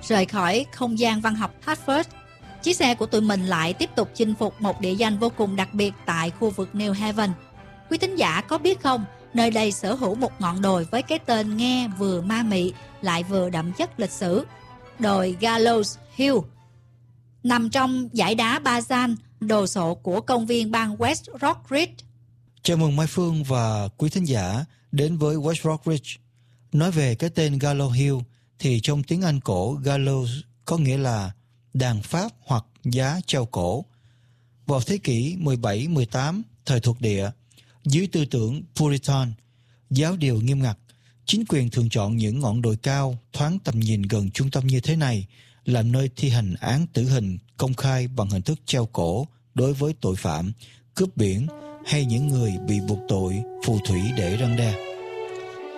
Rời khỏi không gian văn học Hartford, chiếc xe của tụi mình lại tiếp tục chinh phục một địa danh vô cùng đặc biệt tại khu vực New Haven. Quý thính giả có biết không, nơi đây sở hữu một ngọn đồi với cái tên nghe vừa ma mị lại vừa đậm chất lịch sử, đồi Gallows Hill, nằm trong dãy đá Bazan, đồ sộ của công viên bang West Rock Ridge. Chào mừng Mai Phương và quý thính giả đến với West Rock Ridge. Nói về cái tên Gallows Hill thì trong tiếng Anh cổ, gallows có nghĩa là đàn pháp hoặc giá treo cổ. Vào thế kỷ 17-18, thời thuộc địa, dưới tư tưởng Puritan, giáo điều nghiêm ngặt, chính quyền thường chọn những ngọn đồi cao, thoáng tầm nhìn gần trung tâm như thế này làm nơi thi hành án tử hình công khai bằng hình thức treo cổ đối với tội phạm, cướp biển hay những người bị buộc tội phù thủy để răn đe.